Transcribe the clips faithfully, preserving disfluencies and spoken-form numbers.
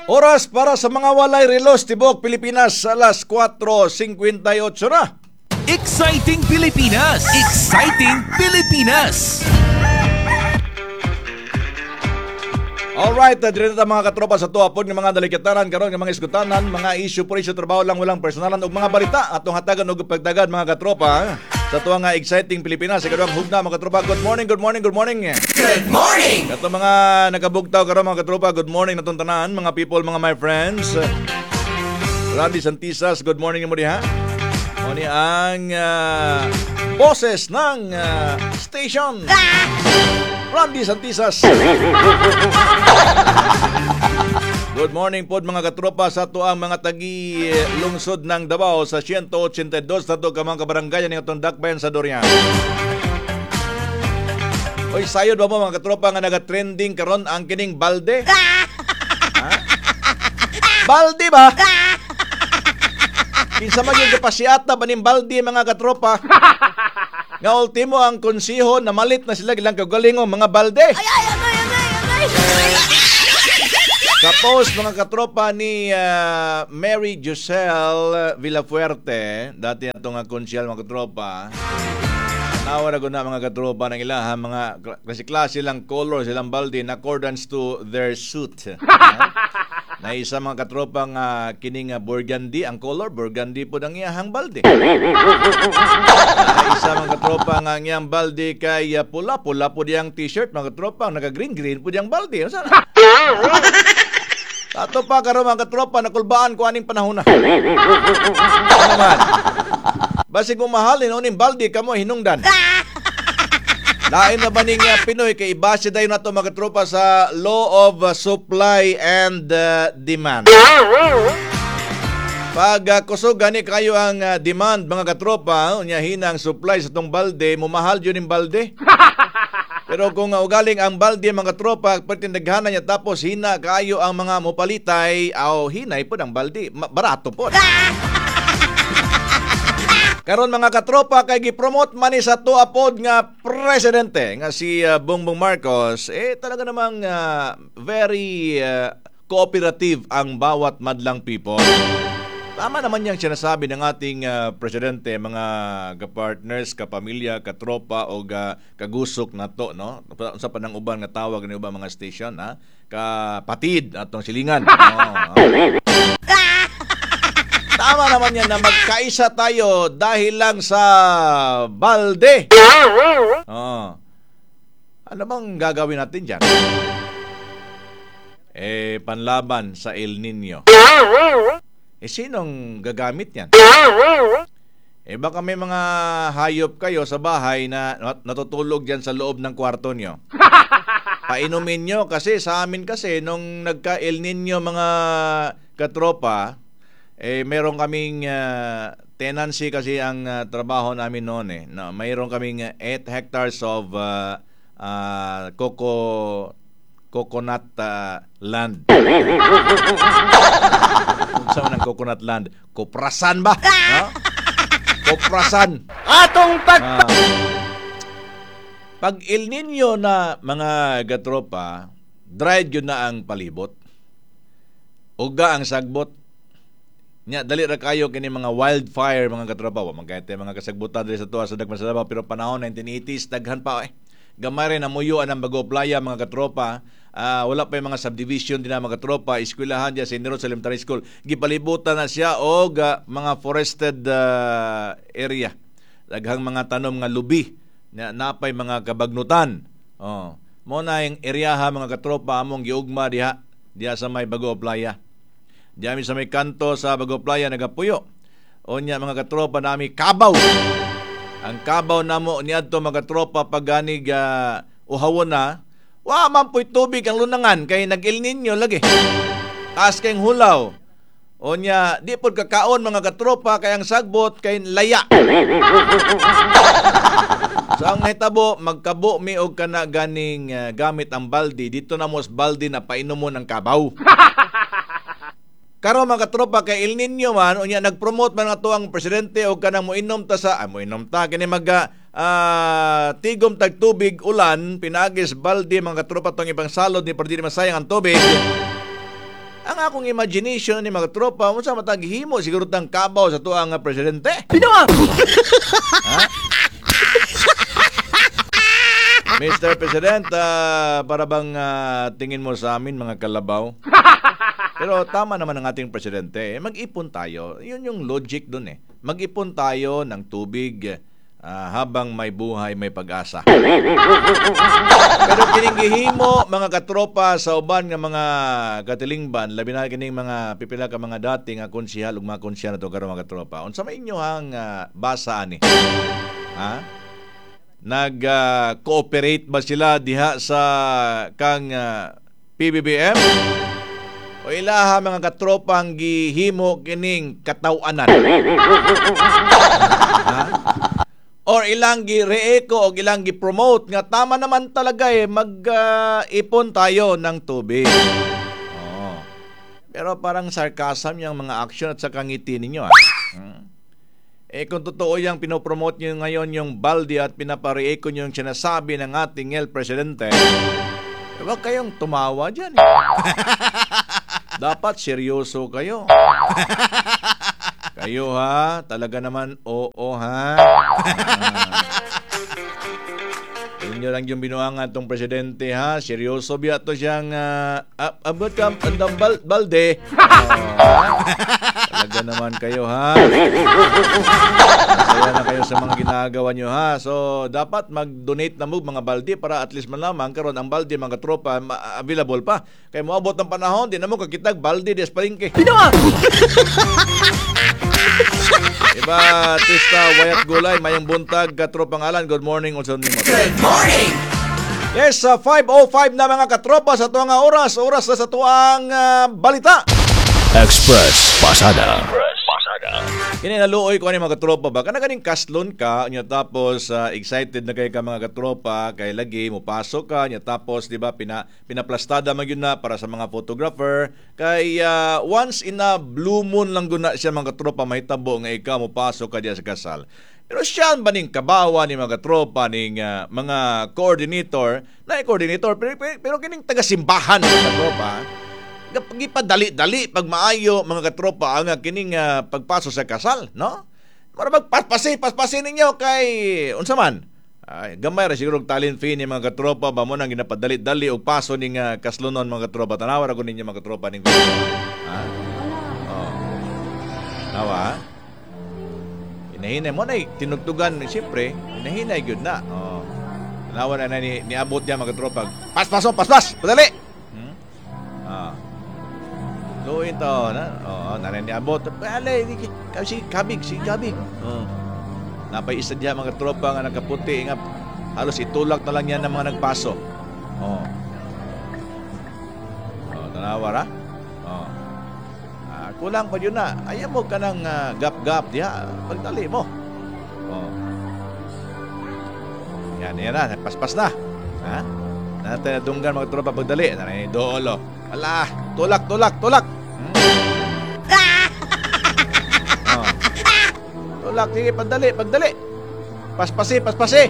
Oras para sa mga walay relos tibok Pilipinas, alas kwatro singkwentayotso na. Exciting Pilipinas! Exciting Pilipinas! Alright, uh, dito na mga katropa sa tuwapon ng mga dalikitaran karon ng mga iskutanan, mga issue por issue, trabaho lang walang personalan ug mga balita atong hatagan og pagdagad mga katropa sa tuwa nga Exciting Pilipinas. Ikaduhang hugna mga katropa. Good morning, good morning, good morning. Good morning! Kato mga nakabugtaw karon mga katropa, good morning natong tanan mga people, mga my friends. Randy Santisas, good morning mo diha. Mo ni ang uh, boses ng uh, station. Randy Santisas. Good morning po mga katropa sa tuang mga tagi lungsod ng Davao sa one eighty-two sa to ka mga kabarangay ng atong dakbayan sa Dorian. Oy, sayod ba mo mga katropa nga naga-trending karon ang kining balde? Ha? Balde ba? Kinsa man yung kapasiata ba ning balde mga katropa? Nga ultimo ang konsiho na malit na sila gilang kagalingon mga balde. Ay, ay, agay, agay, agay. Sa post mga katropa ni uh, Mary Giselle Villafuerte, dati atong konsyal mga katropa, nawara ko na mga katropa ng ilaha, mga klase-klase lang color silang balde in accordance to their suit. Na isa mga katropa nga kining burgundy ang color, burgundy po ang iyahang balde. Na isa mga katropa nga ang iyang balde kay uh, pula, pula po diyang t-shirt mga katropa, naga-green green po diyang balde. Ano sana? Tato pa karon mga katropa, nakulbaan ko aning panahon na. Ano naman? Basig mo mahalin uning balde kamo hinungdan. Lain na ba ning uh, Pinoy kay ibase dayon nato mga katropa sa law of uh, supply and uh, demand. Pag uh, kusog gani kayo ang uh, demand mga katropa, unya hina ang supply sa tong balde, mumahal jud ning balde. Pero kung uh, ugaling ang balde mga katropa, pertindaghanan niya tapos hina kayo ang mga mopalitay, aw hinay po ang balde, Ma- barato po. Karon mga katropa kay gi-promote man ni sa tuwa pod nga presidente nga si uh, Bongbong Marcos, eh talaga namang uh, very uh, cooperative ang bawat madlang people. Tama naman yang sinasabi ng ating uh, presidente, mga ka-partners, ka-pamilya, ka-tropa o uh, kagusok nato, no? Sa panang uban nga tawag ni ubang mga station, ha? Kapatid atong silingan. Oh, oh. Tama naman yan na magkaisa tayo dahil lang sa balde. Oh. Ano bang gagawin natin dyan? Eh, panlaban sa El Nino. Eh, sinong gagamit yan? Eh, baka may mga hayop kayo sa bahay na natutulog dyan sa loob ng kwarto nyo. Painumin nyo kasi sa amin kasi nung nagka-El Nino mga katropa, eh meron kaming uh, tenancy kasi ang uh, trabaho namin noon eh. No, mayroon kaming uh, eight hectares of uh, uh, coco coconut uh, land. Saan ng coconut land? Koprasan ba? No? Koprasan. Atong pag... Uh, pag El Nino na mga gatropa, dried yun na ang palibot. Uga ang sagbot. Nya dali ra kayo kini mga wildfire mga katropa, wa magkayte mga kasagbutan diri sa tuwa sa Dagman sa Davao, pero panahon nineteen eighties daghan pa eh. Gamay rin namuyuan ang Bago Playa mga katropa. Uh, wala pa yung mga subdivision din na mga katropa, eskwelahan diya sa Jerusalem Tari School. Gipalibutan na siya og uh, mga forested uh, area. Daghang mga tanom nga lubi na napay mga kabagnutan. Oh, mo na yung area mga katropa among giugma diha diha sa may Bago Playa. Diami sa may kanto sa Bago Playa nagapuyo. Onya mga katropa nami kabaw. Ang kabaw namo niadto mga katropa paganig uh, uhawon na. Wa man po'y tubig ang lunangan kay nag-El Nino lagi. Taas kayong hulaw. Onya di pod kakaon mga katropa kay ang sagbot kay laya. So ang nahitabo magkabo mi og kana ganing uh, gamit ang baldi dito na mos baldi na painomon ang kabaw. Karon mga katropa kay El Nino man unya nag-promote man ato ang presidente og kanang moinom ta sa ah, moinom ta kini mag uh, tigom tag tubig ulan pinagis balde mga katropa tong ibang salod ni pwede masayang ang tubig. ang akong imagination ni mga tropa mo sa mataghimo siguro tang kabaw sa tuang nga presidente. Binawa! Ha? mister President, ah, para bang ah, tingin mo sa amin mga kalabaw? Pero tama naman ang ating presidente. Eh, mag-ipon tayo. Yun yung logic dun eh. Mag-ipon tayo ng tubig ah, habang may buhay, may pag-asa. Pero kiningihimo mga katropa sa uban nga mga katilingban, labi na kining mga pipila ka mga dating nga konsihal ug mga konsyal na to karon mga katropa. Unsa may inyo hang uh, basa ani? Ha? Nag-cooperate ba sila diha sa kang uh, P B B M? O ilaha mga katropang gihimo kining kataw-anan? Ha? Or ilang gi-reeko o ilang gi-promote nga tama naman talaga eh mag-ipon uh, tayo ng tubig. Oh. Pero parang sarcasm yung mga action at saka ngiti ninyo ah. Hmm. Eh kung totoo yung pinopromote nyo ngayon yung balde at pinapareeko nyo yung sinasabi ng ating El Presidente, eh, wag kayong tumawa dyan. Eh. Dapat seryoso kayo. Kayo ha, talaga naman oo ha. Ah. Inyo lang yung binuangan tong presidente ha. Seryoso biya to siyang uh, abot ka andang bal balde. Oh, talaga naman kayo ha. Masaya na kayo sa mga ginagawa nyo ha. So dapat mag-donate na mo mga balde para at least man lamang karon ang balde mga tropa available pa. Kaya mo abot ng panahon di na mo kakitag balde des palengke. Binawa! Iba, Tista, Wayat Gulay, Mayang Buntag, Katropang Alan, good morning. Also, Good morning! yes, uh, five oh five na mga katropa sa tuwang oras. Oras na sa tuwang uh, balita. Express Pasada. Kini naluoy ko ani mga katropa ba? Kana ganing kaslon ka, nya tapos uh, excited na kay ka mga katropa, kay lagi mo pasok ka, nya tapos di ba pina pinaplastada man yun na para sa mga photographer. Kay uh, once in a blue moon lang guna siya mga katropa mahitabo nga ikaw mo pasok ka diya sa kasal. Pero siya ba ning kabawa ni mga tropa ning uh, mga coordinator, na coordinator pero, pero, pero kining taga-simbahan mga katropa. Gipadali-dali pag maayo mga katropa ang kining uh, pagpaso sa kasal, no? Para magpaspasi, paspasi ninyo kay unsa man. Ay, gamay ra siguro talent fee ni mga katropa ba mo nang ginapadali-dali og paso ning uh, kaslunon mga katropa. Tanawa ra ko ninyo mga katropa ning. Ha? Oh. Nawa? Inahinay mo na tinugtugan siyempre, inahinay gyud na. Oh. Tanawa na, na ni, niabot niya mga katropa. Paspaso, paspas, padali. Hmm? Ah. Luin to, na? Oo, nanay ni abot. Alay, si Kabig, si Kabig. Oo. Napay isa diya mga tropa nga nakaputi nga halos itulak na lang yan ng mga nagpaso. Oo. Oo, tanawa ra? Oo. Ah, kulang pa yun na. Ayaw mo ka ng uh, gap-gap diya. Pagdali mo. Oo. Yan, yan na. Paspas na. Ha? Natin na dunggan mga tropa pagdali. Nanay ni Doolo. Ala, tulak, tulak, tulak. Hmm? Oh. Tulak, sige, pagdali, pagdali. Paspasi, paspasi.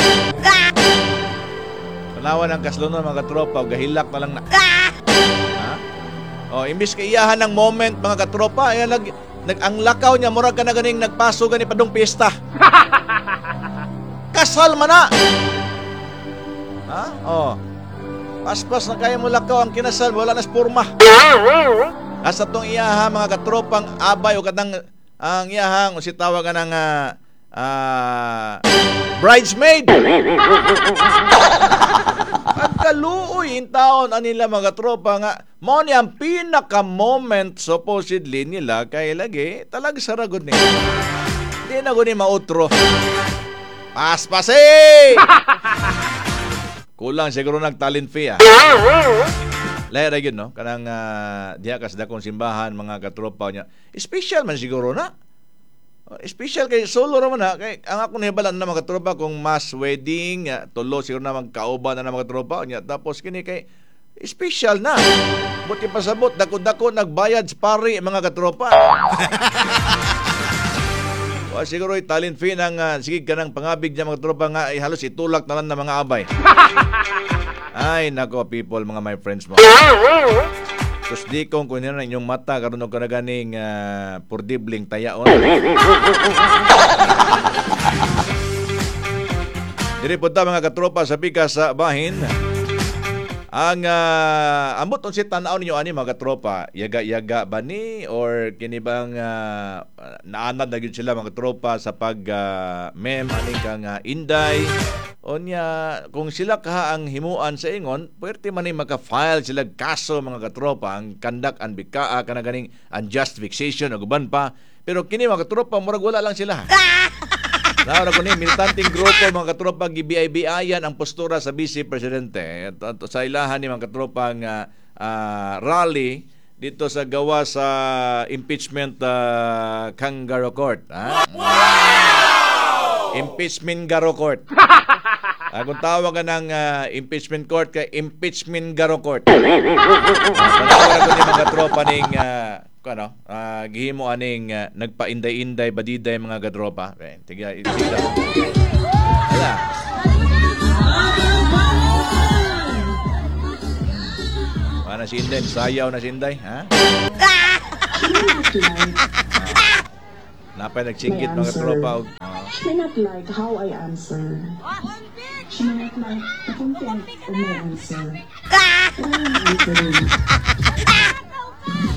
Tanawan ang kaslunon mga katropa, gahilak na lang na. Ha? Oh, imbis kaiyahan ng moment mga katropa, ayan nag, nag ang lakaw niya murag ka na ganing nagpaso gani padong pista. Kasal man na. Ha? Oh. Paspas na kaya mo lakaw ang kinasal, wala na spurma. Asa tong iyaha mga katropang abay o kadang ang iyahang o si tawag ka ng uh, uh, bridesmaid. Pagkaluoy in taon anila mga katropa nga mo ni ang pinaka moment supposedly nila kay lagi talag saragod ni. Di na guni mautro. Paspasi! Kulang siguro nag-talent fee ah. Lahat yun, no? Kanang uh, diha kas dakong simbahan, mga katropa niya. Special man siguro na. Special kay solo raman na. Kay, ang ako nahibalan na mga katropa kung mass wedding, uh, tulo siguro na magkauban na mga katropa niya. Tapos kini kay special na. Buti pasabot, dako-dako nagbayad sa pari mga katropa. O, siguro yung talent fee ng uh, sige ka ng pangabig niya mga tropa nga ay halos itulak na lang ng mga abay. Ay, nako people, mga my friends mo. Sus di kong kunin na inyong mata karon og kanaganing uh, purdibling tayaon. Diri po ta mga katropa sa Pikas sa Bahin. Ang uh, ambot unsi tan-aw ninyo ani mga katropa, yaga-yaga ba ni or kini bang uh, naanad na gyud sila mga katropa sa pag uh, mem aning kang uh, Inday. Onya, kung sila kaha ang himuan sa ingon, pwerte man ni maka-file sila kaso mga katropa, ang kandak an bikaa kana ganing unjust vexation o guban pa. Pero kini mga katropa murag wala lang sila. Naura ko ni militanting grupo mga katropa gibiay-biayan ang postura sa Vice Presidente. At, at sa ilahan ni mga katropang uh, uh, rally dito sa gawa sa impeachment uh, Kangaroo Court. Ha? Impeachment Garo Court. Uh, kung tawag ka ng uh, impeachment court kay impeachment Garo Court. Uh, Panawag ko ni mga tropa ning uh, ano, uh, gihimo aning uh, nagpainday-inday badiday mga gadropa. Okay, tiga isida. Ala. Mana si Inday, sayaw na si Inday, ha? Napay nagsinggit mga tropa. Uh, She may not like how I answer. She may not like the content of my answer. But I am answering.